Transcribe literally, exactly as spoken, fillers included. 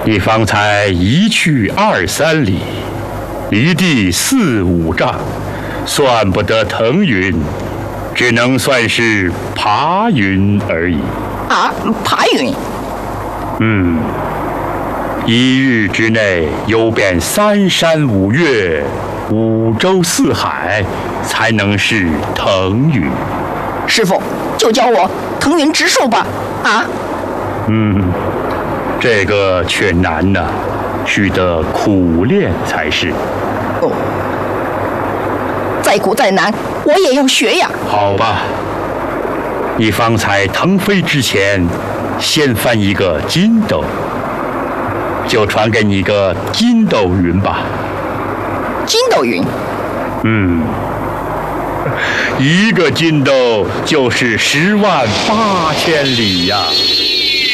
你方才一去二三里，一地四五丈，算不得腾云，只能算是爬云而已。 啊，爬云？ 嗯，一日之内游遍三山五岳、五洲四海，才能是腾云。 师傅，就教我腾云直树吧。啊？ 嗯。这个却难呢，须得苦练才是。 哦，再苦再难，我也要学呀。 好吧，你方才腾飞之前，先翻一个筋斗，就传给你个筋斗云吧。 筋斗云？ 嗯，一个筋斗就是十万八千里呀。